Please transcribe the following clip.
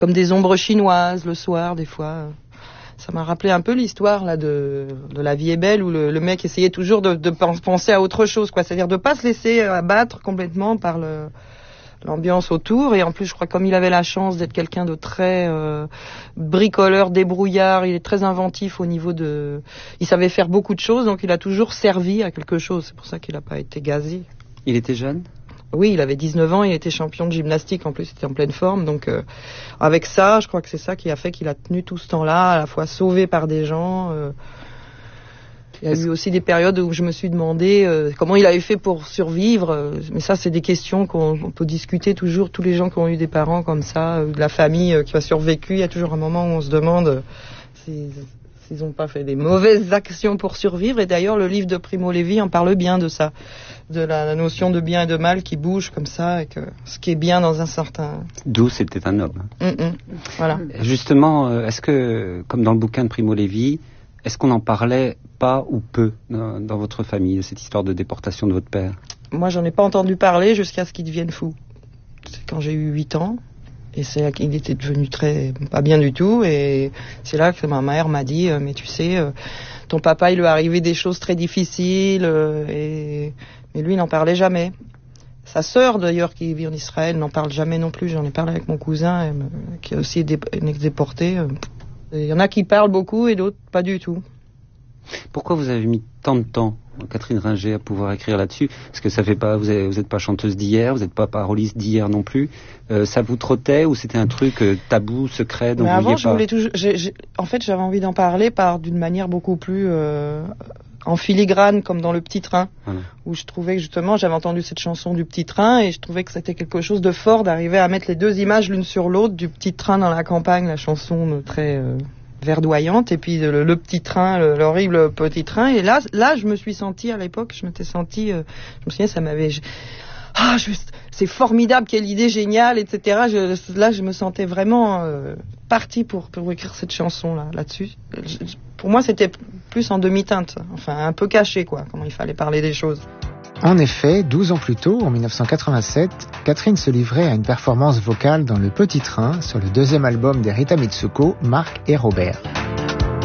Comme des ombres chinoises le soir, des fois. Ça m'a rappelé un peu l'histoire là de La vie est belle, où le mec essayait toujours de penser à autre chose, quoi. C'est-à-dire de pas se laisser abattre complètement par l'ambiance autour. Et en plus, je crois, comme il avait la chance d'être quelqu'un de très bricoleur, débrouillard, il est très inventif au niveau il savait faire beaucoup de choses, donc il a toujours servi à quelque chose. C'est pour ça qu'il n'a pas été gazé. Il était jeune ? Oui, il avait 19 ans, il était champion de gymnastique, en plus il était en pleine forme, donc avec ça, je crois que c'est ça qui a fait qu'il a tenu tout ce temps-là, à la fois sauvé par des gens. Il y a eu aussi des périodes où je me suis demandé comment il avait fait pour survivre, mais ça c'est des questions qu'on peut discuter toujours, tous les gens qui ont eu des parents comme ça, de la famille qui a survécu, il y a toujours un moment où on se demande s'ils n'ont pas fait des mauvaises actions pour survivre, et d'ailleurs le livre de Primo Levi en parle bien de ça, de la notion de bien et de mal qui bouge comme ça, et que ce qui est bien dans un certain... D'où c'était un homme. Voilà. Justement, est-ce que, comme dans le bouquin de Primo Levi, est-ce qu'on en parlait pas ou peu dans votre famille, de cette histoire de déportation de votre père ? Moi, j'en ai pas entendu parler jusqu'à ce qu'il devienne fou. C'est quand j'ai eu 8 ans, et c'est là qu'il était devenu pas bien du tout, et c'est là que ma mère m'a dit, mais tu sais, ton papa, il lui est arrivé des choses très difficiles, mais lui, il n'en parlait jamais. Sa sœur, d'ailleurs, qui vit en Israël, n'en parle jamais non plus. J'en ai parlé avec mon cousin, qui est aussi une ex-déportée. Il y en a qui parlent beaucoup et d'autres pas du tout. Pourquoi vous avez mis tant de temps, Catherine Ringer, à pouvoir écrire là-dessus ? Parce que ça fait pas, vous n'êtes pas chanteuse d'hier, vous n'êtes pas paroliste d'hier non plus. Ça vous trottait, ou c'était un truc tabou, secret, dont vous avant, vouliez pas ? voulais toujours. En fait, j'avais envie d'en parler d'une manière beaucoup plus en filigrane, comme dans Le Petit Train, où je trouvais que justement, j'avais entendu cette chanson du Petit Train et je trouvais que c'était quelque chose de fort d'arriver à mettre les deux images l'une sur l'autre, du petit train dans la campagne, la chanson très verdoyante, et puis le petit train, l'horrible petit train. Et là, je me suis sentie, à l'époque, je me souviens, ça m'avait... c'est formidable, quelle idée géniale, etc. Je me sentais vraiment partie pour écrire cette chanson là-dessus. Pour moi, c'était plus en demi-teinte, enfin un peu caché, quoi, comment il fallait parler des choses. En effet, 12 ans plus tôt, en 1987, Catherine se livrait à une performance vocale dans Le Petit Train sur le deuxième album des Rita Mitsuko, Marc et Robert.